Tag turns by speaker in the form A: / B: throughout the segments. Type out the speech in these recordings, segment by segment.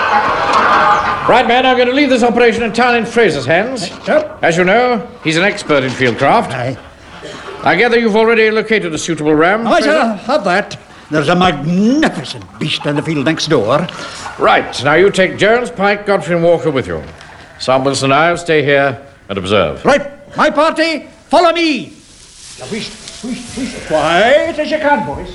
A: Right, man, I'm going to leave this operation entirely in Fraser's hands. As you know, he's an expert in fieldcraft.
B: Aye.
A: I gather you've already located a suitable ram.
B: I shall have that. There's a magnificent beast in the field next door.
A: Right, now you take Jones, Pike, Godfrey and Walker with you. Sam Wilson and I will stay here and observe.
B: Right, my party, follow me. Now, wheesh. Quiet as you can, boys.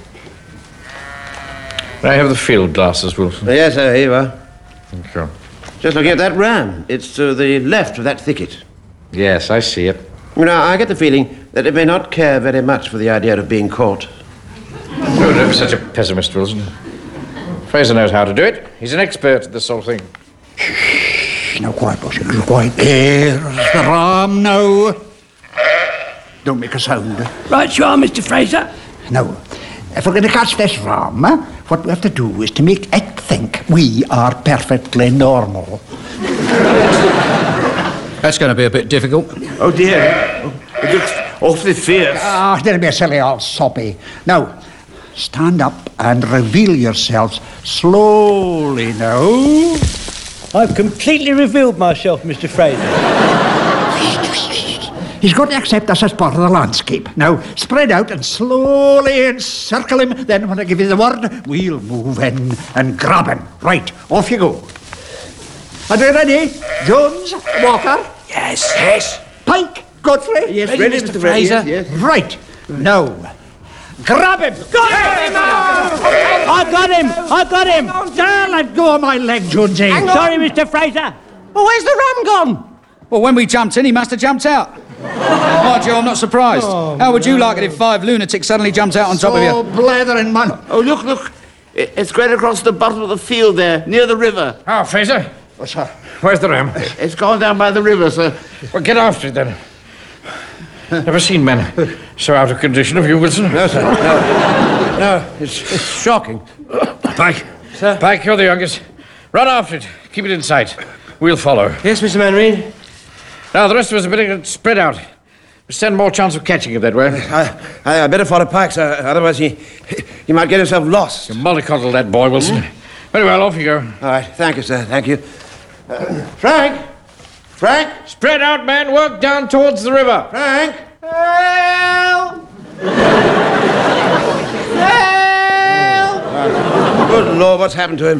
A: May I have the field glasses, Wilson?
C: Yes, sir, here you are.
A: Thank you.
C: Just looking at that ram. It's to the left of that thicket.
A: Yes, I see it.
C: Now, I get the feeling that it may not care very much for the idea of being caught.
A: Oh, don't be such a pessimist, Wilson. Fraser knows how to do it. He's an expert at this sort of thing.
B: Shh, now quiet, boys. Quiet. There's the ram now. Don't make a sound.
D: Right you are, Mr. Fraser.
B: Now, if we're going to catch this ram, what we have to do is to make it think we are perfectly normal.
E: That's going to be a bit difficult.
C: Oh, dear. It looks awfully fierce.
B: Don't be a silly old soppy. Now, stand up and reveal yourselves slowly now.
D: I've completely revealed myself, Mr. Fraser.
B: He's got to accept us as part of the landscape. Now, spread out and slowly encircle him. Then, when I give you the word, we'll move in and grab him. Right, off you go. Are you ready? Jones, Walker?
D: Yes.
B: Pike, Godfrey?
C: Yes,
D: Ready, Mr. Fraser?
C: Yes.
B: Right, now, grab him.
D: I've got him.
B: Don't let go of my leg, Jonesy.
D: Sorry, Mr. Fraser.
F: Well, where's the ram gone?
E: Well, when we jumped in, he must have jumped out. Mind you, I'm not surprised. How would you like it if 5 lunatics suddenly jumped out on top of you?
B: Oh, blethering man.
C: Oh, look. It's right across the bottom of the field there, near the river.
A: Ah, Fraser.
B: Oh, sir.
A: Where's the ram?
C: It's gone down by the river, sir.
A: Well, get after it, then. Never seen men so out of condition of you, Wilson.
C: No, sir. No, it's shocking.
A: Pike. Sir? Pike, you're the youngest. Run after it. Keep it in sight. We'll follow.
F: Yes, Mr. Manring.
A: Now, the rest of us are better spread out. We stand more chance of catching it that way.
C: I better follow Pike, sir. Otherwise, he might get himself lost.
A: You mollycoddle that boy, Wilson. Very well, off you go.
C: All right, thank you, sir. Thank you. Frank!
A: Spread out, man. Work down towards the river.
C: Frank!
F: Help!
C: Good Lord, what's happened to him?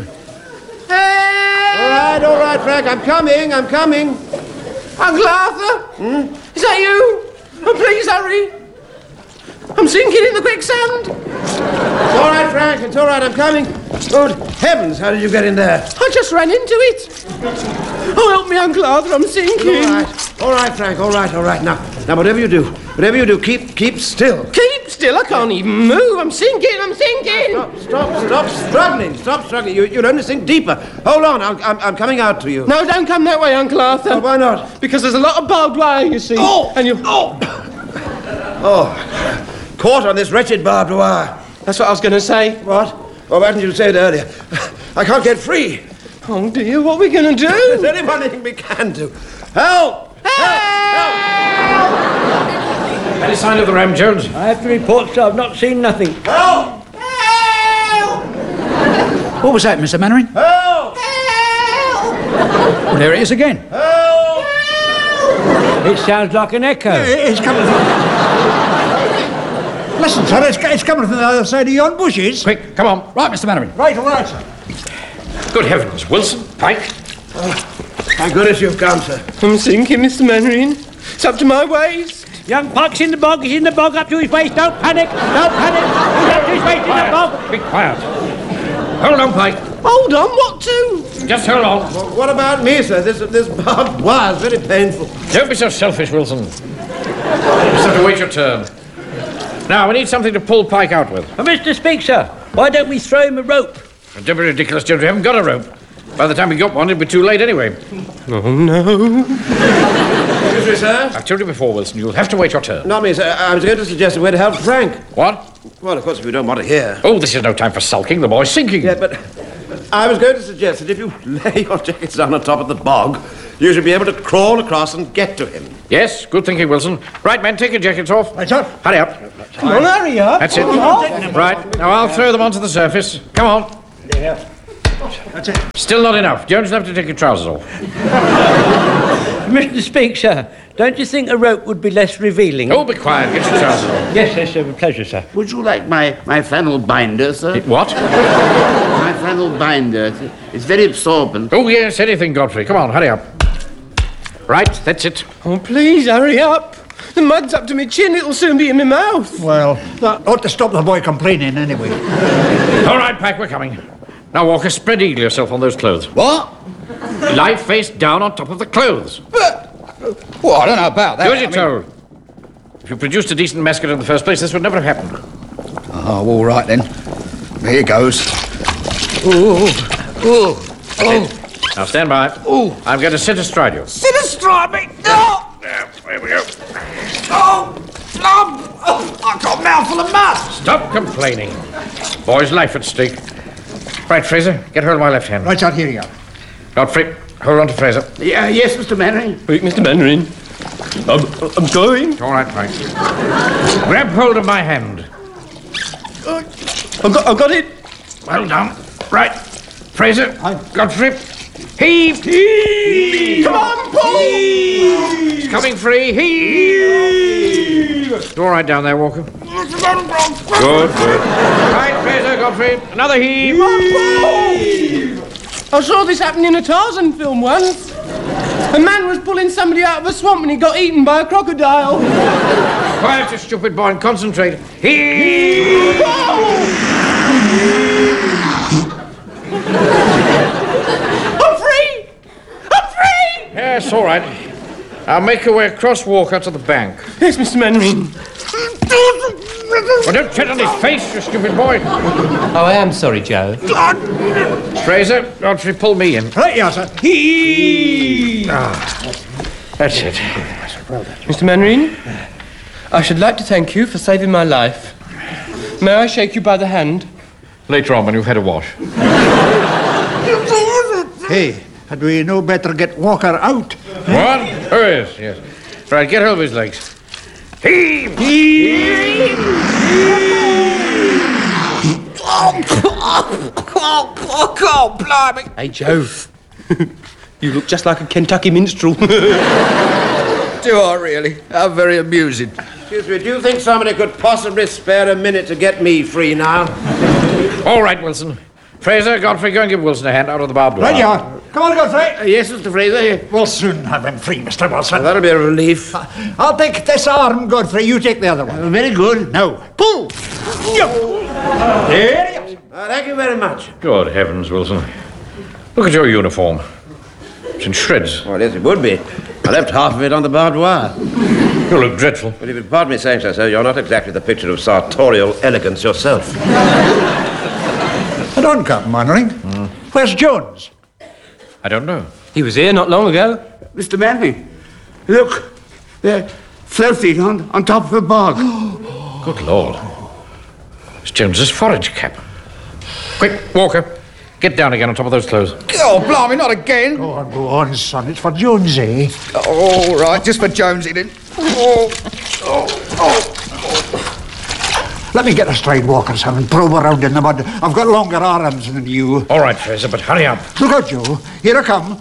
F: Help!
C: All right, Frank. I'm coming.
F: Uncle Arthur? Is that you? Oh, please hurry. I'm sinking in the quicksand.
C: It's all right, Frank. It's all right. I'm coming. Good heavens, how did you get in there?
F: I just ran into it. Oh, help me, Uncle Arthur. I'm sinking.
C: All right, Frank. All right. Now, whatever you do, keep still.
F: Keep still. I can't even move. I'm sinking.
C: Stop struggling. You'll only sink deeper. Hold on. I'm coming out to you.
F: No, don't come that way, Uncle Arthur.
C: Oh, why not?
F: Because there's a lot of barbed wire, you see. And you.
C: Caught on this wretched barbed wire.
F: That's what I was going to say.
C: What? Well, why didn't you say it earlier? I can't get free.
F: Oh, dear, what are we going to do?
C: Is there anything we can do? Help!
A: Any sign of the ram, Jones?
D: I have to report, sir. I've not seen nothing.
C: Help!
E: What was that, Mr. Mannering?
C: Help!
E: Well, there it is again.
C: Help!
D: It sounds like an echo.
B: It's coming from... Listen, sir, it's coming from the other side of yon bushes.
A: Quick, come on.
E: Right, Mr. Mannering.
B: Right, all right, sir.
A: Good heavens, Wilson, Pike.
C: Thank goodness you've come, sir.
F: I'm sinking, Mr. Manring. It's up to my waist.
D: Young Pike's in the bog. He's in the bog up to his waist. Don't panic. He's up to his waist in the bog.
A: Be quiet. Hold on, Pike.
F: Hold on, what to?
A: Just hold on.
C: Well, what about me, sir? This barbed wire is very painful.
A: Don't be so selfish, Wilson. You just have to wait your turn. Now, we need something to pull Pike out with.
D: Mr. Speak, sir, why don't we throw him a rope?
A: Don't be ridiculous, Jones. We haven't got a rope. By the time we got one, it'd be too late anyway.
F: Oh, no.
C: Excuse me, sir.
A: I've told you before, Wilson, you'll have to wait your turn.
C: Not me, sir. I was going to suggest a way to help Frank.
A: What?
C: Well, of course, if you don't want to hear.
A: Oh, this is no time for sulking. The boy's sinking.
C: Yeah, but I was going to suggest that if you lay your jackets down on top of the bog, you should be able to crawl across and get to him.
A: Yes, good thinking, Wilson. Right, men, take your jackets off.
B: Right, sir.
A: Hurry up.
F: Come on, hurry up.
A: That's it. Right, now I'll throw them onto the surface. Come on. Right.
B: That's it.
A: Still not enough. Jones will have to take your trousers off.
D: Mr. Speak, sir, don't you think a rope would be less revealing?
A: Oh, be quiet. Get your trousers off.
D: Yes, sir, with pleasure, sir.
F: Would you like my flannel binder, sir?
A: What?
F: My flannel binder. It's very absorbent.
A: Oh, yes, anything, Godfrey. Come on, hurry up. Right, that's it.
F: Oh, please, hurry up. The mud's up to my chin. It'll soon be in my mouth.
B: Well, that ought to stop the boy complaining anyway.
A: All right, Pack, we're coming. Now, Walker, spread eagle yourself on those clothes.
E: What?
A: Lie face down on top of the clothes.
E: Well, I don't know about that.
A: Do as you're told. If you produced a decent mascot in the first place, this would never have happened.
E: Oh, all right then. Here goes.
A: Now, stand by. I'm going to sit astride you.
E: Sit astride me. No!
A: There we go.
E: Oh, I've got a mouthful of mud.
A: Stop complaining. Boy's life at stake. Right, Fraser, get hold of my left hand.
B: Right out here you are.
A: Godfrey, hold on to Fraser.
F: Yeah, yes, Mr. Mannering.
G: Wait, Mr. Mandarin. I'm going.
A: All right, Frank. Grab hold of my hand.
G: I've got it.
A: Well done. Right. Fraser, Godfrey. Heave! Heave!
F: Come on, pull!
A: Heave! Coming free. Heave! All right down there, Walker. Good, good. Right, Fraser, Godfrey. Another heave.
F: I saw this happen in a Tarzan film once. A man was pulling somebody out of a swamp and he got eaten by a crocodile.
A: Quiet, you stupid boy, and concentrate. Heave!
F: I'm free! I'm free!
A: Yes, all right. I'll make your way across Walker to the bank.
F: Yes, Mr. Mannering.
A: Well, don't tread on his face, you stupid boy.
G: Oh, I am sorry, Joe.
A: Fraser, Godfrey, pull me in.
B: Right you are, sir.
A: That's it.
G: Mr. Mannering, I should like to thank you for saving my life. May I shake you by the hand?
A: Later on, when you've had a wash.
B: Hey, had we no better get Walker out?
A: What? Oh, yes. Right, get hold of his legs. Heave! Heave!
E: Oh, blimey.
G: Hey, Joe. You look just like a Kentucky minstrel.
E: Do I really? How very amusing.
C: Excuse me, do you think somebody could possibly spare a minute to get me free now?
A: All right, Wilson. Fraser, Godfrey, go and give Wilson a hand out of the barbed wire.
B: Right you are. Come on, Godfrey.
C: Yes, Mr. Fraser.
B: We'll soon have him free, Mr. Wilson.
C: That'll be a relief.
B: I'll take this arm, Godfrey. You take the other one.
C: Very good.
B: Now, pull. There you are.
C: Thank you very much.
A: Good heavens, Wilson. Look at your uniform. It's in shreds.
C: Well, yes, it would be. I left half of it on the barbed wire.
A: You look dreadful.
C: But if you'd pardon me saying so, sir, you're not exactly the picture of sartorial elegance yourself.
B: Hold on, Captain Mannering. Where's Jones?
A: I don't know.
G: He was here not long ago.
F: Mr. Mannering, look. They're floating on top of a bog.
A: Good Lord. It's Jones's forage cap. Quick, Walker. Get down again on top of those clothes.
E: Oh, blimey, not again.
B: Go on, son. It's for Jones, eh?
E: All right, just for Jonesy then.
B: Let me get astride Walker, son, and probe around in the mud. I've got longer arms than you.
A: All right, Fraser, but hurry up.
B: Look out, Joe. Here I come.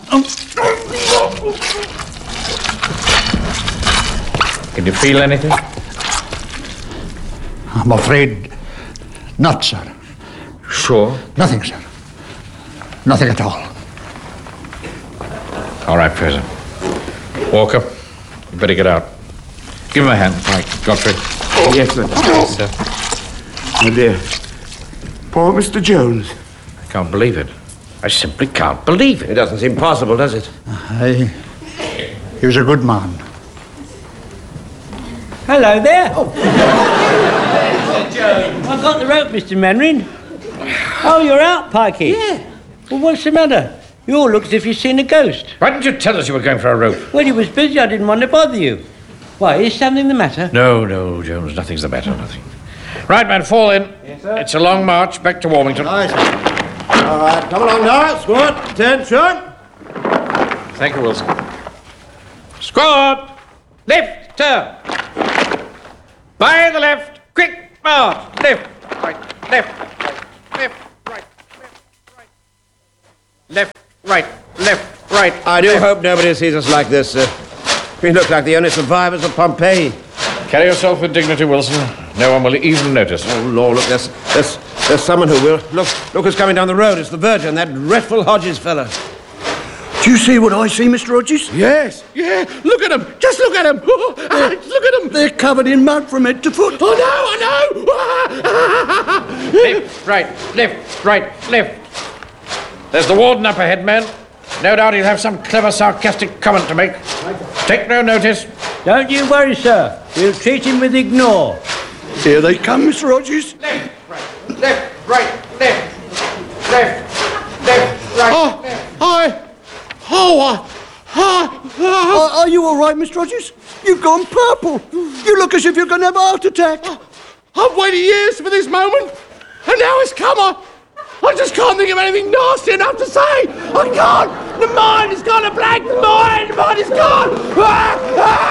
A: Can you feel anything?
B: I'm afraid not, sir.
A: Sure.
B: Nothing, sir. Nothing at all.
A: All right, Fraser. Walker, you better get out. Give him a hand. Right, Godfrey.
F: Yes, sir. Yes, sir. Oh, dear. Poor Mr. Jones.
A: I can't believe it. I simply can't believe
C: It
A: it.
C: doesn't seem possible, does it?
B: He was a good man.
D: Hello there. I've got the rope, Mr. Mannering. Oh, you're out, Pikey? Yeah. Well, what's the matter? You all look as if you've seen a ghost.
A: Why didn't you tell us you were going for a rope?
D: Well, he was busy. I didn't want to bother you. Why, is something the matter?
A: No, Jones, nothing's the matter, nothing. Right, man, fall in. Yes, sir. It's a long march back to Warmington.
C: All right, come along now. Squad, attention.
A: Thank you, Wilson. Squad! Left, turn. By the left, quick march. Left, right, left, right, left, right, left, right. left, right, left, right.
C: I do
A: left.
C: hope nobody sees us like this, sir. We look like the only survivors of Pompeii.
A: Carry yourself with dignity, Wilson. No one will even notice.
C: Oh, Lord, look, there's someone who will. Look who's coming down the road. It's the Virgin, that dreadful Hodges fella.
H: Do you see what I see, Mr. Hodges?
F: Yes, yeah. Look at them. Just look at them. Look at them.
H: They're covered in mud from head to foot.
F: I know.
A: Left, right, left. There's the warden up ahead, man. No doubt he'll have some clever, sarcastic comment to make. Take no notice.
D: Don't you worry, sir. We'll treat him with ignore.
H: Here they come, Mr. Hodges.
A: Left, right, left, right.
H: Are you all right, Mr. Hodges? You've gone purple. You look as if you're going to have a heart attack.
F: I've waited years for this moment, and now it's come. I just can't think of anything nasty enough to say. I can't. The mind has gone a blank. The mind is gone.